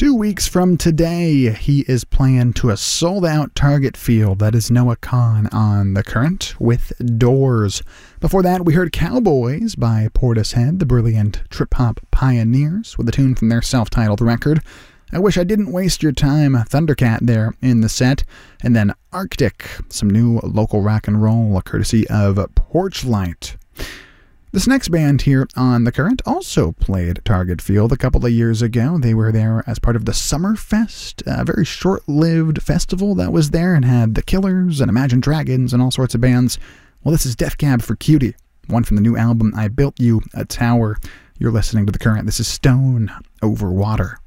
2 weeks from today, he is playing to a sold-out Target field. That is Noah Kahan on The Current with Doors. Before that, we heard Cowboys by Portishead, the brilliant trip-hop pioneers, with a tune from their self-titled record. I Wish I Didn't Waste Your Time, Thundercat there in the set. And then Arctic, some new local rock and roll, courtesy of Porchlight. This next band here on The Current also played Target Field a couple of years ago. They were there as part of the Summerfest, a very short-lived festival that was there and had The Killers and Imagine Dragons and all sorts of bands. Well, this is Death Cab for Cutie, one from the new album I Built You a Tower. You're listening to The Current. This is Stone Over Water.